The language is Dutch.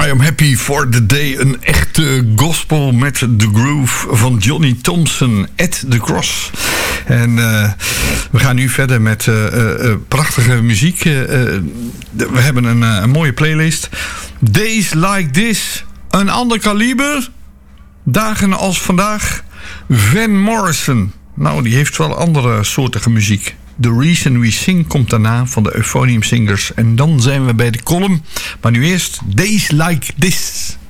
I Am Happy for the Day. Een echte gospel met The Groove van Johnny Thompson at the Cross. En we gaan nu verder met prachtige muziek. We hebben een mooie playlist. Days Like This. Een ander kaliber. Dagen als vandaag. Van Morrison. Nou, die heeft wel andere soortige muziek. The Reason We Sing komt daarna van de Euphonium Singers. En dan zijn we bij de column. Maar nu eerst Days Like This.